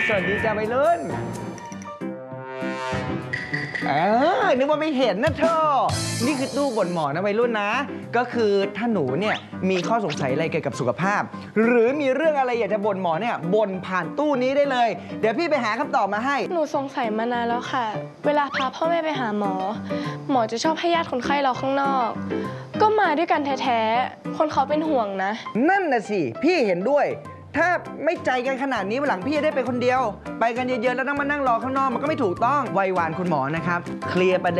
สวัสดีจ้าวัยรุ่นนึกว่าไม่เห็นนะเธอนี่คือตู้บ่นหมอนะวัยรุ่นนะก็คือถ้าหนูเนี่ยมีข้อสงสัยอะไรเกี่ยวกับสุขภาพหรือมีเรื่องอะไรอยากจะบ่นหมอเนี่ยบ่นผ่านตู้นี้ได้เลยเดี๋ยวพี่ไปหาคำตอบมาให้หนูสงสัยมานานแล้วค่ะเวลาพาพ่อแม่ไปหาหมอหมอจะชอบให้ญาติคนไข้รอข้างนอกก็มาด้วยกันแท้ๆคนเขาเป็นห่วงนะนั่นน่ะสิพี่เห็นด้วยถ้าไม่ใจกันขนาดนี้วันหลังพี่จะได้ไปคนเดียวไปกันเยอะๆแล้วต้องมานั่งรอข้างนอกมันก็ไม่ถูกต้องไววานคุณหมอนะครับเคลียร์ประเด็น